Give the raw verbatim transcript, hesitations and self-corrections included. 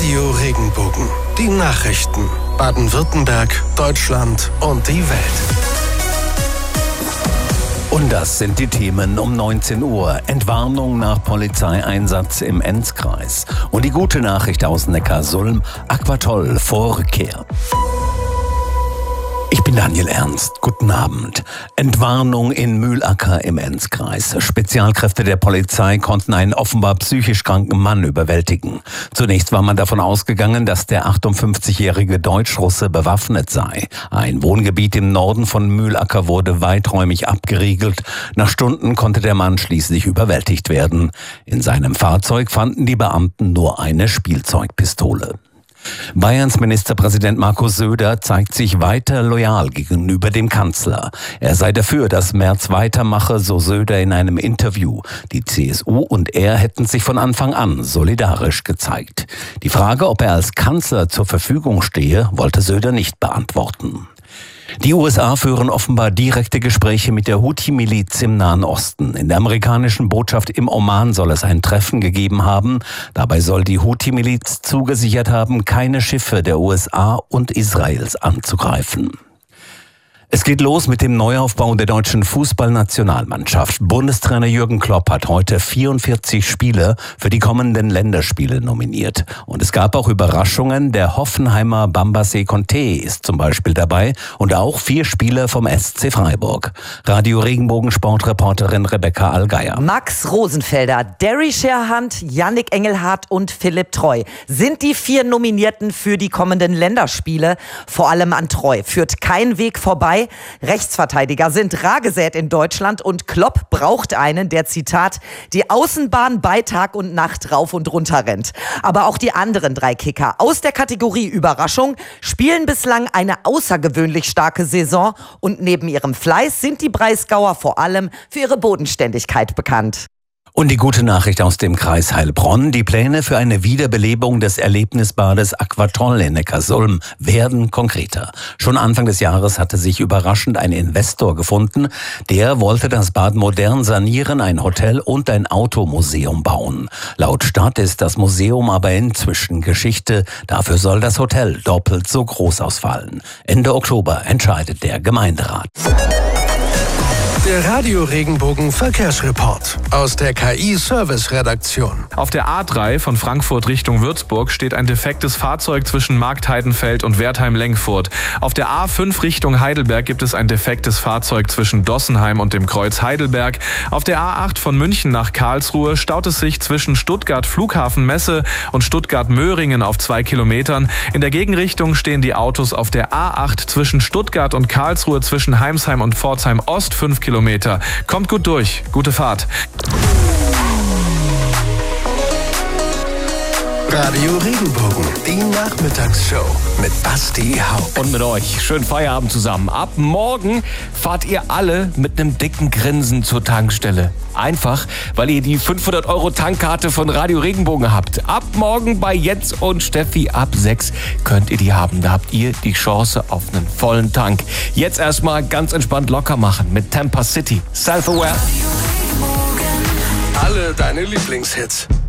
Radio Regenbogen. Die Nachrichten. Baden-Württemberg, Deutschland und die Welt. Und das sind die Themen um neunzehn Uhr. Entwarnung nach Polizeieinsatz im Enzkreis. Und die gute Nachricht aus Neckarsulm: Aquatoll vor Rückkehr. Ich bin Daniel Ernst. Guten Abend. Entwarnung in Mühlacker im Enzkreis. Spezialkräfte der Polizei konnten einen offenbar psychisch kranken Mann überwältigen. Zunächst war man davon ausgegangen, dass der achtundfünfzigjährige Deutschrusse bewaffnet sei. Ein Wohngebiet im Norden von Mühlacker wurde weiträumig abgeriegelt. Nach Stunden konnte der Mann schließlich überwältigt werden. In seinem Fahrzeug fanden die Beamten nur eine Spielzeugpistole. Bayerns Ministerpräsident Markus Söder zeigt sich weiter loyal gegenüber dem Kanzler. Er sei dafür, dass Merz weitermache, so Söder in einem Interview. Die C S U und er hätten sich von Anfang an solidarisch gezeigt. Die Frage, ob er als Kanzler zur Verfügung stehe, wollte Söder nicht beantworten. Die U S A führen offenbar direkte Gespräche mit der Houthi-Miliz im Nahen Osten. In der amerikanischen Botschaft im Oman soll es ein Treffen gegeben haben. Dabei soll die Houthi-Miliz zugesichert haben, keine Schiffe der U S A und Israels anzugreifen. Es geht los mit dem Neuaufbau der deutschen Fußballnationalmannschaft. Bundestrainer Jürgen Klopp hat heute vierundvierzig Spieler für die kommenden Länderspiele nominiert. Und es gab auch Überraschungen. Der Hoffenheimer Bambace Conte ist zum Beispiel dabei und auch vier Spieler vom S C Freiburg. Radio Regenbogen Sportreporterin Rebecca Allgeier. Max Rosenfelder, Derry Scherhand, Yannick Engelhardt und Philipp Treu sind die vier Nominierten für die kommenden Länderspiele. Vor allem an Treu führt kein Weg vorbei. Rechtsverteidiger sind rar gesät in Deutschland und Klopp braucht einen, der, Zitat, die Außenbahn bei Tag und Nacht rauf und runter rennt. Aber auch die anderen drei Kicker aus der Kategorie Überraschung spielen bislang eine außergewöhnlich starke Saison und neben ihrem Fleiß sind die Breisgauer vor allem für ihre Bodenständigkeit bekannt. Und die gute Nachricht aus dem Kreis Heilbronn: Die Pläne für eine Wiederbelebung des Erlebnisbades Aquatoll in Neckarsulm werden konkreter. Schon Anfang des Jahres hatte sich überraschend ein Investor gefunden. Der wollte das Bad modern sanieren, ein Hotel und ein Automuseum bauen. Laut Stadt ist das Museum aber inzwischen Geschichte. Dafür soll das Hotel doppelt so groß ausfallen. Ende Oktober entscheidet der Gemeinderat. Der Radio Regenbogen Verkehrsreport aus der K I-Service-Redaktion. Auf der A drei von Frankfurt Richtung Würzburg steht ein defektes Fahrzeug zwischen Marktheidenfeld und Wertheim-Lengfurt. Auf der A fünf Richtung Heidelberg gibt es ein defektes Fahrzeug zwischen Dossenheim und dem Kreuz Heidelberg. Auf der A acht von München nach Karlsruhe staut es sich zwischen Stuttgart Flughafen Messe und Stuttgart Möhringen auf zwei Kilometern. In der Gegenrichtung stehen die Autos auf der A acht zwischen Stuttgart und Karlsruhe, zwischen Heimsheim und Pforzheim Ost fünf Kilometer. Kilometer. Kommt gut durch. Gute Fahrt. Radio Regenbogen, die Nachmittagsshow mit Basti Haupt. Und mit euch. Schönen Feierabend zusammen. Ab morgen fahrt ihr alle mit einem dicken Grinsen zur Tankstelle. Einfach, weil ihr die fünfhundert Euro Tankkarte von Radio Regenbogen habt. Ab morgen bei Jens und Steffi ab sechs könnt ihr die haben. Da habt ihr die Chance auf einen vollen Tank. Jetzt erstmal ganz entspannt locker machen mit Tampa City. Self-Aware. Alle deine Lieblingshits.